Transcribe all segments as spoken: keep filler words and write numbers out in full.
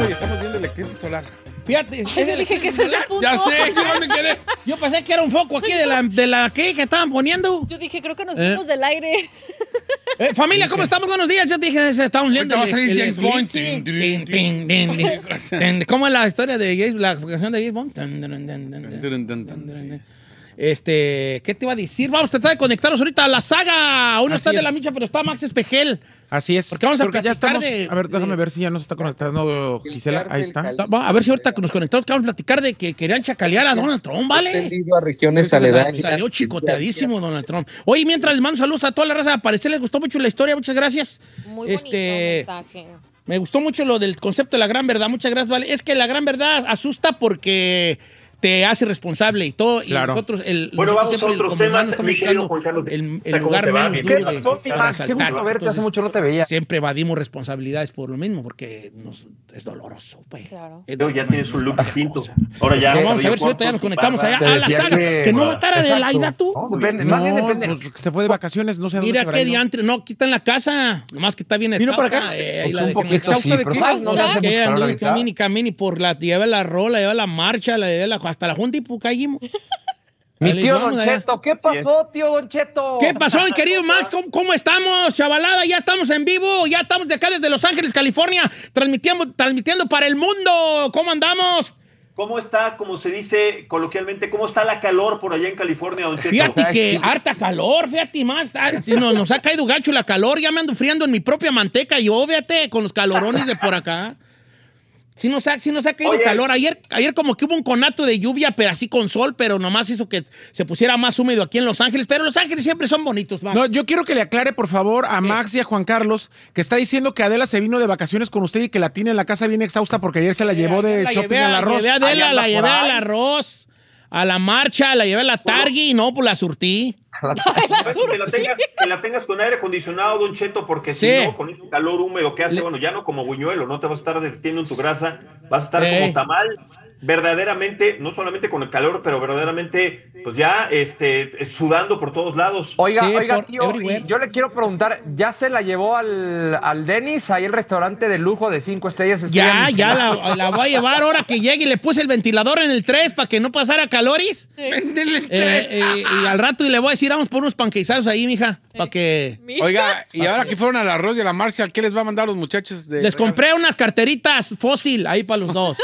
punto y estamos viendo el eclipse solar. Fíjate. Ay, yo dije que ese es el punto. Ya sé, yo me quedé. Yo pensé que era un foco aquí de la, de la ¿qué? que estaban poniendo. Yo dije, creo que nos ¿Eh? fuimos del aire. Eh, familia, ¿cómo estamos? Buenos días. Yo dije, se estamos viendo. Ahorita va a salir James Bond. Tin, tin, tin, tin, tin. ¿Cómo es la historia de James, la canción de James Bond? Tan, tan, tan, tan, tan, tan. Este, ¿qué te iba a decir? Vamos a tratar de conectarnos ahorita a la saga. Uno Así está de es. la micha, pero está Max Espejel. Así es. Porque vamos a Porque ya platicar estamos. de- A ver, déjame de- ver si ya nos está conectando Gisela. Ahí está. Va, A ver si ahorita nos conectamos, que vamos a platicar de que querían chacalear a Donald Trump, ¿vale? Extendido a regiones Salió aledañas. chicoteadísimo Donald Trump. Oye, mientras les mando saludos a toda la raza, parece les gustó mucho la historia, muchas gracias. Muy bonito Este, mensaje. Me gustó mucho lo del concepto de la gran verdad, muchas gracias, vale. Es que la gran verdad asusta porque te hace responsable y todo. Claro. Y nosotros, el, Bueno, nosotros vamos a siempre, otros como temas, humanos, mi querido estamos Juan Carlos. buscando el, el ¿Cómo lugar te va? menos ¿Qué duro pasó, de, mi para Max? Qué gusto saltar. verte, hace mucho no te veía. Siempre evadimos responsabilidades por lo mismo, porque nos, es doloroso, pues. Claro. Es Luego ya tienes un look distinto. Ahora ya. No, vamos a ver si cabello ahorita ya nos corto, conectamos allá barba. a la decía saga. Que, que- no va a estar Exacto. Adelaida, tú. No, depende, más bien No, depende. pues se fue de vacaciones, no sé a dónde Mira se habrá qué ido. diantre. No, aquí está en la casa. Nomás que está bien ¿Vino para exhausta. acá? Eh, ahí Pues la un dejé en la poquito casa. sí, ¿de pero qué? sabes, no le hace Que mucho calor anduve ahorita. camini, camini por la, llevé la rola, llevé la marcha, la llevé la, hasta la junta y pucayimos. Mi Dale, tío vamos Don allá. Cheto, ¿qué pasó, tío Don Cheto? ¿Qué pasó, mi querido Max? ¿Cómo, cómo estamos, chavalada? Ya estamos en vivo, ya estamos de acá desde Los Ángeles, California, transmitiendo, transmitiendo para el mundo. ¿Cómo andamos? ¿Cómo está, como se dice coloquialmente, cómo está la calor por allá en California, don Cheto? Fíjate Ay, que sí. harta calor, fíjate más. está- sí, nos, nos ha caído gacho la calor, ya me ando friando en mi propia manteca y yo, fíjate, con los calorones de por acá. Sí nos ha, sí nos ha caído Oye. calor. Ayer, ayer como que hubo un conato de lluvia, pero así con sol, pero nomás hizo que se pusiera más húmedo aquí en Los Ángeles. Pero Los Ángeles siempre son bonitos, Max. No, yo quiero que le aclare, por favor, a Max y a Juan Carlos, que está diciendo que Adela se vino de vacaciones con usted y que la tiene en la casa bien exhausta porque ayer se la llevó de la shopping llevé, al la arroz. llevé a Ahí Adela, anda la llevé por al ahí. arroz, a la marcha, la llevé a la Targi y no, pues la surtí. Pues, que, la tengas, que la tengas con aire acondicionado, don Cheto, porque Sí. si no, con ese calor húmedo que hace, Le- bueno, ya no como buñuelo, no te vas a estar derritiendo en tu grasa, vas a estar Eh. como tamal, verdaderamente, no solamente con el calor, pero verdaderamente, pues ya este, sudando por todos lados. Oiga, Sí, oiga, por tío, everywhere. y yo le quiero preguntar, ¿ya se la llevó al, al Dennis, ahí el restaurante de lujo de cinco estrellas? Ya, estrella ya Michelin? la, la voy a llevar ahora que llegue y le puse el ventilador en el tres para que no pasara caloris. Eh, eh, y al rato y le voy a decir, vamos por unos panqueizados ahí, mija, para que... Mira. Oiga, y ahora que fueron al arroz y a la marcha, ¿qué les va a mandar a los muchachos? De Les compré unas carteritas fósil ahí para los dos.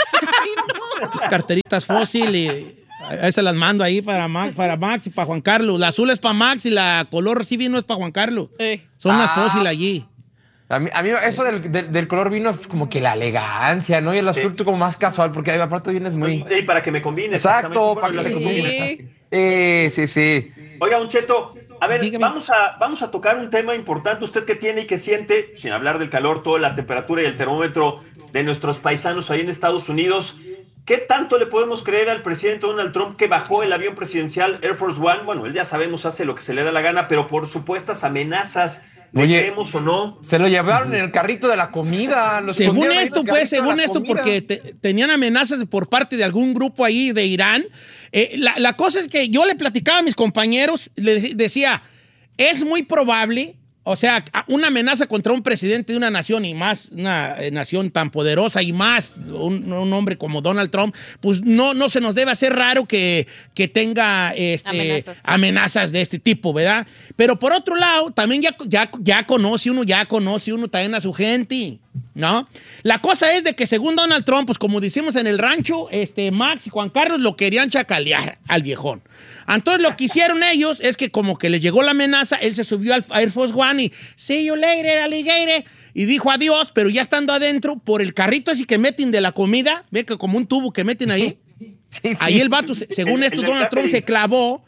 Unas carteritas fósil y ahí se las mando ahí para Max, para Max y para Juan Carlos. La azul es para Max y la color sí vino es para Juan Carlos. Eh. Son unas Ah. fósil allí. A mí, a mí eso del, del, del color vino es como que la elegancia, ¿no? Y el azul tú como más casual, porque ahí aparte vienes muy... Y para que me combine. Exacto, exactamente. para Bueno, que las me combine. Sí. Eh, sí, sí. Oiga, don Cheto, a ver, Dígame. vamos a, vamos a tocar un tema importante. Usted que tiene y que siente, sin hablar del calor, toda la temperatura y el termómetro de nuestros paisanos ahí en Estados Unidos. ¿Qué tanto le podemos creer al presidente Donald Trump que bajó el avión presidencial Air Force One? Bueno, él ya sabemos hace lo que se le da la gana, pero por supuestas amenazas, ¿le Oye, creemos o no? Se lo llevaron en el carrito de la comida. lo Según escondieron ahí en esto, el pues, carrito de según la esto, comida. porque te- tenían amenazas por parte de algún grupo ahí de Irán. Eh, la, la cosa es que yo le platicaba a mis compañeros, les decía, es muy probable, o sea, una amenaza contra un presidente de una nación y más, una eh, nación tan poderosa y más un, un hombre como Donald Trump, pues no, no se nos debe hacer raro que, que tenga este, Amenazas. amenazas de este tipo, ¿verdad? Pero por otro lado, también ya, ya, ya conoce uno, ya conoce uno también a su gente, ¿no? La cosa es de que según Donald Trump, pues como decimos en el rancho, este, Max y Juan Carlos lo querían chacalear al viejón. Entonces lo que hicieron ellos es que como que le llegó la amenaza, él se subió al Air Force One y see you later, alligator, y dijo adiós, pero ya estando adentro, por el carrito así que meten de la comida, ve que como un tubo que meten ahí, Sí, sí. ahí el vato, se- según El- esto, el Donald Trump catering. se clavó,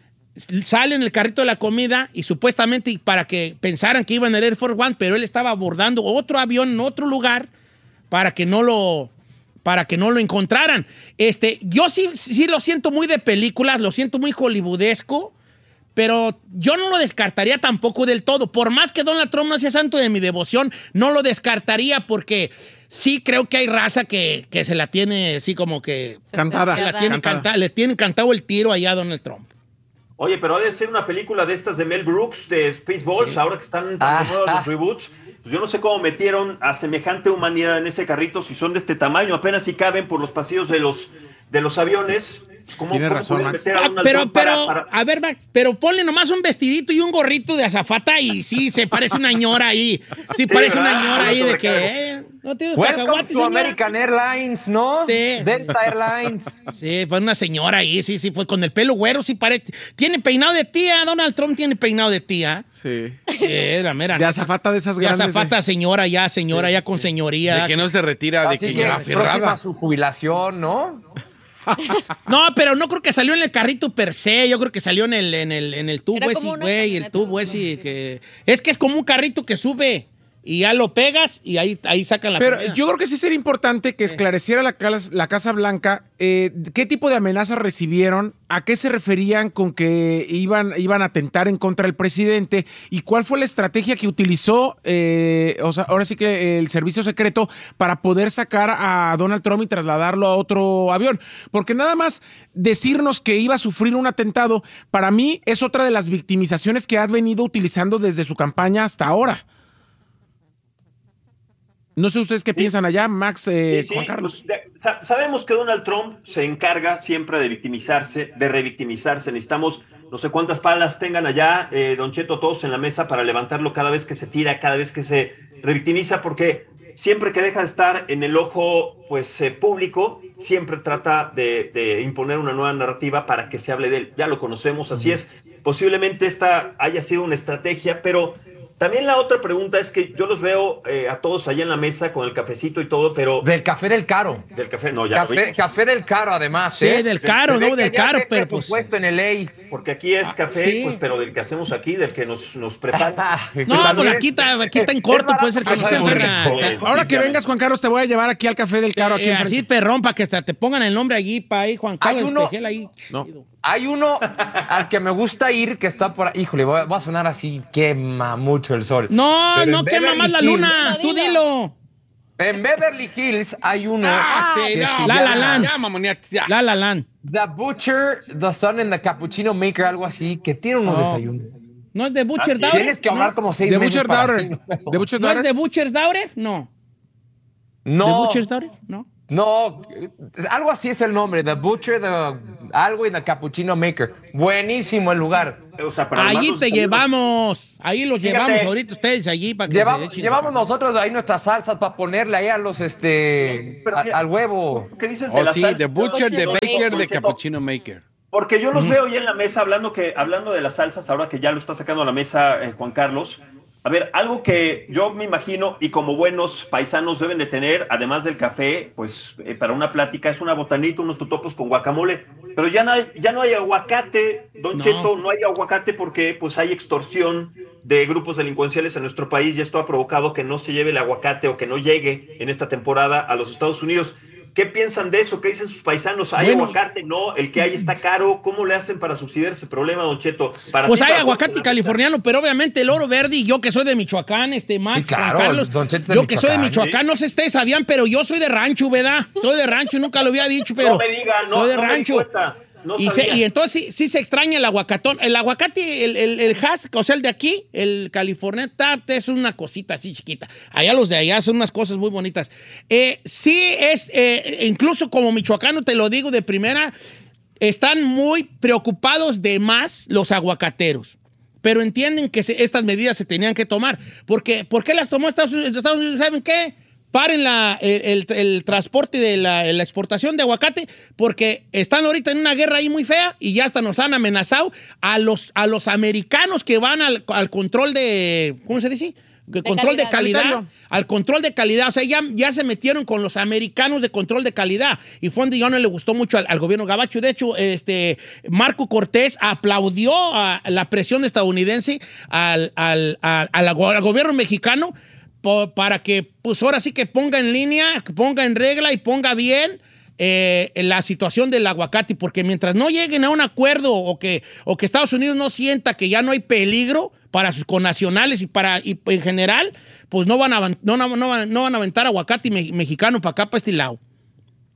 sale en el carrito de la comida y supuestamente para que pensaran que iba en el Air Force One, pero él estaba abordando otro avión en otro lugar para que no lo, para que no lo encontraran. Este, yo sí, sí lo siento muy de películas, lo siento muy hollywoodesco, pero yo no lo descartaría tampoco del todo. Por más que Donald Trump no sea santo de mi devoción, no lo descartaría porque sí creo que hay raza que, que se la tiene así como que... Cantada. que la tiene Cantada. canta- le tiene cantado el tiro allá a Donald Trump. Oye, pero ha de ser una película de estas de Mel Brooks, de Spaceballs, ahora que están tan Ah, de moda ah. los reboots. Pues yo no sé cómo metieron a semejante humanidad en ese carrito si son de este tamaño, apenas si caben por los pasillos de los, de los aviones. Pues ¿Cómo, Tiene cómo razón, pueden Max. meter a Ah, Donald pero, Trump para- pero, para- a ver, Max, pero ponle nomás un vestidito y un gorrito de azafata y sí, se parece una ñora ahí. Sí, Sí, parece una ¿verdad? ñora Una ahí de que, sobrecargo. eh, no tienes Welcome cacahuate, to señora. American Airlines, ¿no? Sí. Delta Airlines. Sí, fue una señora ahí, sí, sí, fue con el pelo güero, sí parece. Tiene peinado de tía, Donald Trump tiene peinado de tía. Sí. Sí, la mera. De azafata de esas De grandes. azafata, señora, ya, señora, ya con señoría. De que no se retira, de Así que que llega próxima aferrada. a su jubilación, ¿no? No, pero no creo que salió en el carrito per se, yo creo que salió en el, en el, en el tubo Era ese, como una güey, el camioneta, tubo ¿no? ese que... Es que es como un carrito que sube y ya lo pegas y ahí, ahí sacan la Pero comida. yo creo que sí sería importante que esclareciera la, cas- la Casa Blanca eh, qué tipo de amenazas recibieron, a qué se referían con que iban, iban a atentar en contra del presidente y cuál fue la estrategia que utilizó, eh, o sea, ahora sí que el servicio secreto para poder sacar a Donald Trump y trasladarlo a otro avión. Porque nada más decirnos que iba a sufrir un atentado, para mí es otra de las victimizaciones que ha venido utilizando desde su campaña hasta ahora. No sé ustedes qué piensan allá, Max, eh, Sí, sí, Juan Carlos. pues, de- sa- sabemos que Donald Trump se encarga siempre de victimizarse, de revictimizarse. Necesitamos no sé cuántas palas tengan allá, eh, Don Cheto, todos en la mesa para levantarlo cada vez que se tira, cada vez que se revictimiza, porque siempre que deja de estar en el ojo pues, eh, público, siempre trata de, de imponer una nueva narrativa para que se hable de él. Ya lo conocemos, así es. Posiblemente esta haya sido una estrategia, pero... También la otra pregunta es que yo los veo eh, a todos allá en la mesa con el cafecito y todo, pero... Del café del caro. Del café, no, ya lo Café, vimos. café del caro, además. Sí, ¿eh? del caro, Se ve ¿no? que Del ya caro, sé pero que pues... puesto en el L Porque aquí es café, sí. pues, pero del que hacemos aquí, del que nos, nos prepara. No, pues aquí está, aquí está en corto, puede ser que no se agarra. Ahora que vengas, Juan Carlos, te voy a llevar aquí al Café del Caro. Aquí Eh, enfrente. así, perrón, para que hasta te pongan el nombre allí, para ahí, Juan Hay Carlos uno- Espejel ahí. No. Hay uno al que me gusta ir que está por ahí. Híjole, va va a sonar así, quema mucho el sol. No, Pero no en quema Beverly más la Hills- luna, tú Dilo. dilo. En Beverly Hills hay uno Ah, sí, que no. se La La llama Land. Ya, mamoniates, ya. La La Land. The Butcher, The Sun and the Cappuccino Maker, algo así, que tiene unos Oh. desayunos. ¿No es de Butcher sí. Daughter? Tienes que hablar ¿No? como seis The meses Butcher para Daughter. ir. The Butcher ¿No es Daughter. de Butcher's Daughter? No. ¿De No, Butcher's Daughter? No. no, algo así es el nombre, The Butcher, the, algo y the Cappuccino Maker. Buenísimo el lugar. O sea, para Allí armarnos te desayunos. llevamos. Ahí los Fíjate. llevamos ahorita ustedes allí para que Llevamos, se echen llevamos su- nosotros ahí nuestras salsas para ponerle ahí a los, este, Pero a- mira, al huevo. ¿Qué dices de Oh, la sí, salsa? de Butcher, de Don Baker, Cheto. de Cappuccino Maker. Porque yo los veo ya en la mesa hablando, que, hablando de las salsas, ahora que ya lo está sacando a la mesa eh, Juan Carlos. A ver, algo que yo me imagino y como buenos paisanos deben de tener, además del café, pues eh, para una plática, es una botanita, unos totopos con guacamole. Pero ya no hay, ya no hay aguacate, Don No. Cheto, no hay aguacate porque pues hay extorsión de grupos delincuenciales en nuestro país y esto ha provocado que no se lleve el aguacate o que no llegue en esta temporada a los Estados Unidos. ¿Qué piensan de eso? ¿Qué dicen sus paisanos? ¿Hay Bueno. aguacate? No, el que hay está caro. ¿Cómo le hacen para subsidiar ese problema, Don Cheto? Para Pues ti, hay para aguacate Juan, californiano, pero obviamente el oro verde y yo que soy de Michoacán, este Max, Sí, claro, Juan Carlos, Don Cheto es de yo que soy de Michoacán, Michoacán, no sé si ustedes sabían, pero yo soy de rancho, ¿verdad? Soy de rancho, nunca lo había dicho, pero No me diga, no, soy de no me di rancho. cuenta, no y, se- sabía. y entonces sí, sí se extraña el aguacatón. El aguacate, el, el, el Hass, o sea, el de aquí, el California Tart, es una cosita así chiquita. Allá los de allá son unas cosas muy bonitas. Eh, sí es, eh, incluso como michoacano te lo digo de primera, están muy preocupados de más los aguacateros. Pero entienden que se- estas medidas se tenían que tomar. Porque, ¿por qué las tomó Estados Unidos? Estados Unidos, ¿saben qué? Paren la, el, el- el transporte de la, la exportación de aguacate porque están ahorita en una guerra ahí muy fea y ya hasta nos han amenazado a los, a los americanos que van al, al control de, ¿cómo se dice? De control de calidad. calidad, al control de calidad. O sea, ya, ya se metieron con los americanos de control de calidad. Y fue donde ya no le gustó mucho al, al gobierno gabacho. De hecho, este, Marco Cortés aplaudió a la presión estadounidense al, al, al, al, al gobierno mexicano po- para que, pues ahora sí que ponga en línea, que ponga en regla y ponga bien eh, la situación del aguacate. Porque mientras no lleguen a un acuerdo o que, o que Estados Unidos no sienta que ya no hay peligro para sus connacionales y para y en general, pues no van a, no, no, no van, no van a aventar aguacate me- mexicano para acá, para este lado.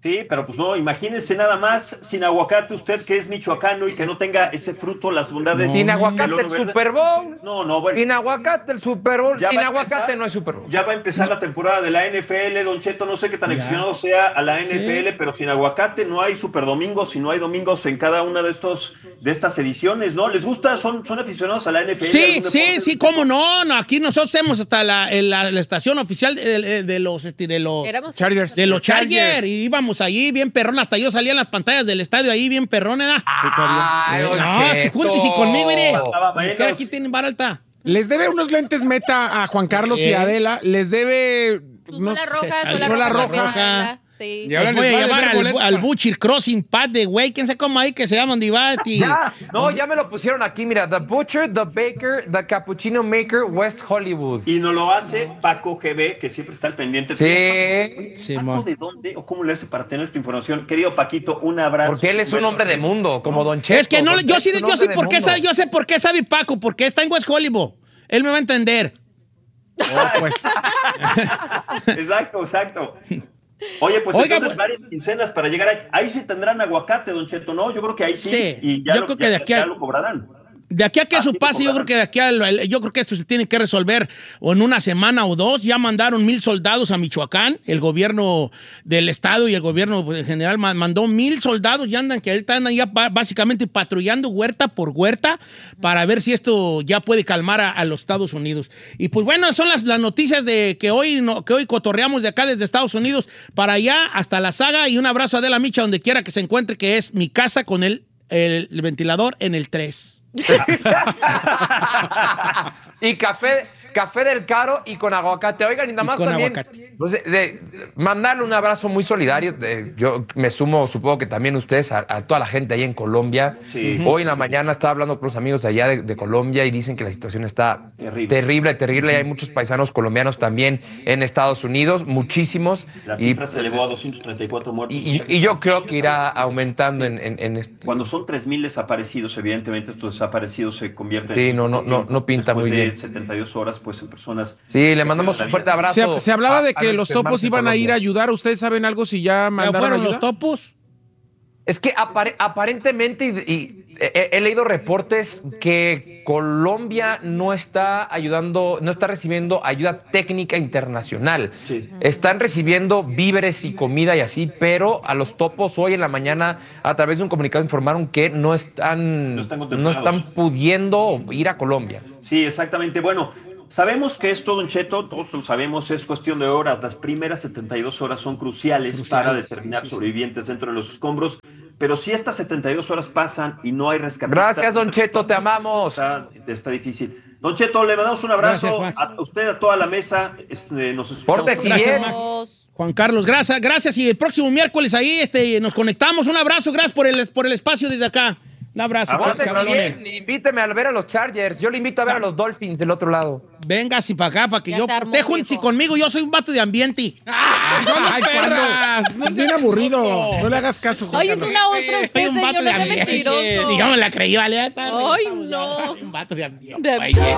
Sí, pero pues no, imagínense nada más sin aguacate usted que es michoacano y que no tenga ese fruto, las bondades. Sin del aguacate oro el verde. Super Bowl. No, no, bueno. Sin aguacate el Super Bowl. Ya Sin va a aguacate empezar- no hay Super Bowl. Ya va a empezar la temporada de la N F L, Don Cheto, no sé qué tan Ya. aficionado sea a la N F L, pero sin aguacate no hay Super Domingos y no hay domingos en cada una de estos de estas ediciones, ¿no? ¿Les gusta? ¿Son, son aficionados a la N F L? Sí, ¿Algún sí, deporte? sí, cómo no, no, aquí nosotros hacemos hasta la, en la, la estación oficial de, de- de los, este, de los, Éramos Chargers. de los Chargers. Chargers, y íbamos allí bien perrón, hasta yo salía en las pantallas del estadio ahí bien perrón, ¿verdad? Ay, Don no, Cheto. júntese conmigo, mire. Faltaba Como menos. quiera, aquí tienen vara alta. Les debe unos lentes Meta a Juan Carlos y ¿Eh? a Adela. Les debe. Tu no suela sé, roja, Suela suela roja. roja. roja. Sí. Y ahora Les voy les a va a llevar deber al, boletos al para- Butcher Crossing Pad de güey, quién sabe cómo ahí que se llaman Divat y... Ya, no, ya me lo pusieron aquí, mira, The Butcher, The Baker, The Cappuccino Maker, West Hollywood. Y nos lo hace Paco G B, que siempre está al pendiente. Sí, Sí, ¿Paco mo. de dónde o cómo le hace para tener esta información? Querido Paquito, un abrazo. porque él es un hombre de mundo, como Don Cheto. Es que no, Don yo Cheto sí, es un yo hombre sé de por qué mundo. sabe, yo sé por qué sabe Paco, porque está en West Hollywood. Él me va a entender. Oh, pues. Exacto, exacto. Oye, pues Oiga, entonces pues- varias quincenas para llegar ahí. Ahí sí tendrán aguacate, Don Cheto, ¿no? Yo creo que ahí sí. Sí, Y ya yo lo, creo que ya- de aquí ya a- lo cobrarán. De aquí a que eso Así pase, yo como creo que de aquí a, yo creo que esto se tiene que resolver o en una semana o dos. Ya mandaron mil soldados a Michoacán, el gobierno del estado y el gobierno pues, en general ma- mandó mil soldados, ya andan que ahorita andan ya ba- básicamente patrullando huerta por huerta para ver si esto ya puede calmar a, a los Estados Unidos. Y pues bueno, son las, las noticias de que hoy no, que hoy cotorreamos de acá desde Estados Unidos para allá hasta la saga, y un abrazo a Adela Micha donde quiera que se encuentre, que es mi casa con el, el, el ventilador en el tres. Y café, café del Caro y con aguacate. Oigan, y nada Y más con también aguacate. pues, de- de- mandarle un abrazo muy solidario. de- yo me sumo, supongo que también ustedes, a, a toda la gente ahí en Colombia. Sí. Hoy en la mañana estaba hablando con los amigos allá de, de Colombia y dicen que la situación está Terrible. terrible, terrible. Y hay muchos paisanos colombianos también en Estados Unidos, muchísimos. La Y, cifra se elevó a doscientos treinta y cuatro muertos. y- y- y yo creo que irá aumentando en, en, en esto. Cuando son tres mil desaparecidos, evidentemente estos desaparecidos se convierten Sí, en... no, no, no, no pinta después muy de bien. setenta y dos horas, pues en personas... Sí, le mandamos un fuerte abrazo. Se, se hablaba a- de a que los nuestros topos hermanos en iban a ir Colombia. a ayudar. ¿Ustedes saben algo si ya ¿Ya mandaron fueron ayuda? los topos? Es que apare- aparentemente, y, y he, he leído reportes que Colombia no está ayudando, no está recibiendo ayuda técnica internacional. Sí. Están recibiendo víveres y comida y así, pero a los topos hoy en la mañana, a través de un comunicado, informaron que no están, No están no contemplados. están pudiendo ir a Colombia. Sí, exactamente. Bueno, sabemos que esto, Don Cheto, todos lo sabemos, es cuestión de horas. Las primeras setenta y dos horas son cruciales, para determinar sobrevivientes dentro de los escombros. Pero si estas setenta y dos horas pasan y no hay rescatistas... Gracias, Don Cheto, te amamos. Está, está difícil. Don Cheto, le mandamos un abrazo Gracias, Max. a usted, a toda la mesa. Este, nos escuchamos. Pórtese Gracias, bien. Max. Dos. Juan Carlos, gracias, gracias. Y el próximo miércoles ahí este, nos conectamos. Un abrazo, gracias por el, por el espacio desde acá. Un abrazo. Abrazo, gracias, Pórtese cabrones. bien. Invíteme a ver a los Chargers. Yo le invito a ver a los Dolphins del otro lado. Venga, si para acá, para que Ya yo. se armó, Usted júntese viejo. conmigo, yo soy un vato de ambiente. Ay, ¿cuándo? Es bien aburrido. No le hagas caso, Juan Ay, es Carlos. una ostra usted, Soy un señor, vato no de sea ambiente. mentiroso. Digamos, la creí, ¿vale? Ay, no. Un vato de ambiente. De- Oye.